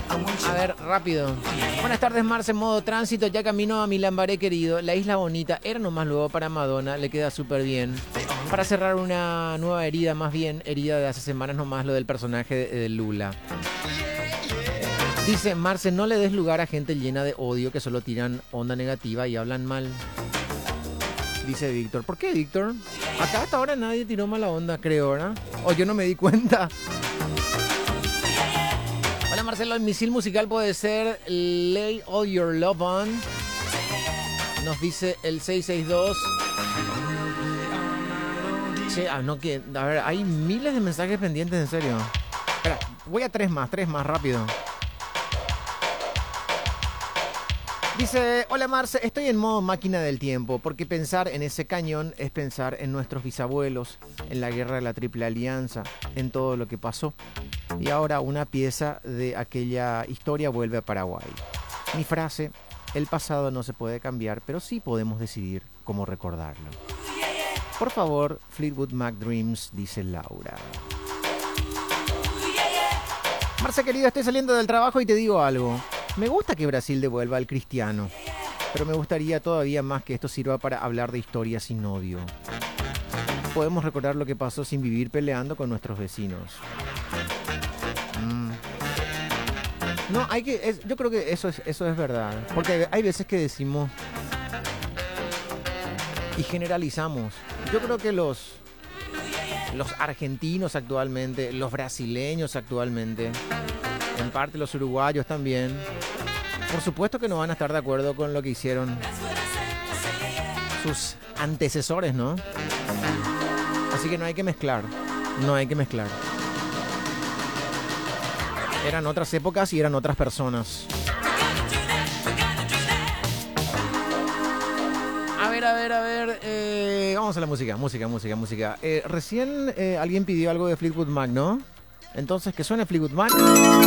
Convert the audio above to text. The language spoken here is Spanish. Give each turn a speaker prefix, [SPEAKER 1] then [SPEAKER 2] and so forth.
[SPEAKER 1] A ver, rápido. Buenas tardes, Marce, en modo tránsito. Ya camino a mi Lambaré querido. La isla bonita. Era nomás luego para Madonna. Le queda súper bien. Para cerrar una nueva herida, más bien herida de hace semanas nomás, lo del personaje de Lula. Dice, Marce, no le des lugar a gente llena de odio que solo tiran onda negativa y hablan mal. Dice Víctor. ¿Por qué, Víctor? Acá hasta ahora nadie tiró mala onda, creo, ¿verdad? O yo no me di cuenta. Hola, Marcelo. El misil musical puede ser Lay All Your Love On. Nos dice el 662. Che, no, que, a ver, hay miles de mensajes pendientes, en serio. Espera, voy a tres más, rápido. Dice, hola Marce, estoy en modo máquina del tiempo, porque pensar en ese cañón es pensar en nuestros bisabuelos, en la guerra de la Triple Alianza, en todo lo que pasó. Y ahora una pieza de aquella historia vuelve a Paraguay. Mi frase, el pasado no se puede cambiar, pero sí podemos decidir cómo recordarlo. Por favor, Fleetwood Mac Dreams, dice Laura. Marce querido, estoy saliendo del trabajo y te digo algo. Me gusta que Brasil devuelva al cristiano, pero me gustaría todavía más que esto sirva para hablar de historia sin odio. Podemos recordar lo que pasó sin vivir peleando con nuestros vecinos. No, yo creo que eso es verdad, porque hay veces que decimos y generalizamos. Yo creo que los argentinos actualmente, los brasileños actualmente, en parte los uruguayos también, por supuesto que no van a estar de acuerdo con lo que hicieron sus antecesores, ¿no? Así que no hay que mezclar. Eran otras épocas y eran otras personas. A ver. Vamos a la música. Recién alguien pidió algo de Fleetwood Mac, ¿no? Entonces, que suene Fleetwood Mac.